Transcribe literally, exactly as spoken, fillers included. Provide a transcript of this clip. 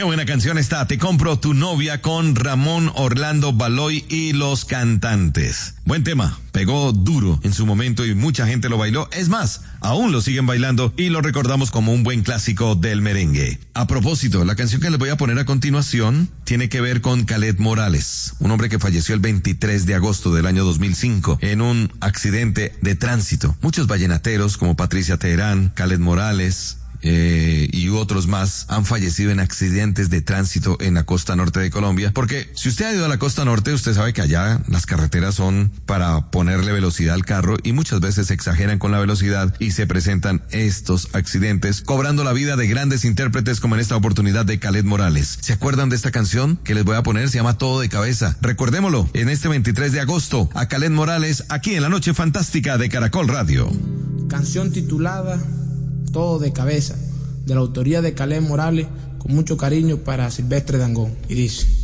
Qué buena canción está, Te compro tu novia, con Ramón Orlando Baloy y Los Cantantes. Buen tema, pegó duro en su momento y mucha gente lo bailó. Es más, aún lo siguen bailando y lo recordamos como un buen clásico del merengue. A propósito, la canción que les voy a poner a continuación tiene que ver con Khaled Morales, un hombre que falleció el veintitrés de agosto del año dos mil cinco en un accidente de tránsito. Muchos vallenateros como Patricia Teherán, Khaled Morales, Eh, y otros más han fallecido en accidentes de tránsito en la costa norte de Colombia, porque si usted ha ido a la costa norte, usted sabe que allá las carreteras son para ponerle velocidad al carro y muchas veces exageran con la velocidad y se presentan estos accidentes, cobrando la vida de grandes intérpretes como en esta oportunidad de Khaled Morales. ¿Se acuerdan de esta canción que les voy a poner? Se llama Todo de Cabeza. Recordémoslo, en este veintitrés de agosto, a Khaled Morales, aquí en la Noche Fantástica de Caracol Radio. Canción titulada Todo de Cabeza, de la autoría de Khaled Morales, con mucho cariño para Silvestre Dangond, y dice: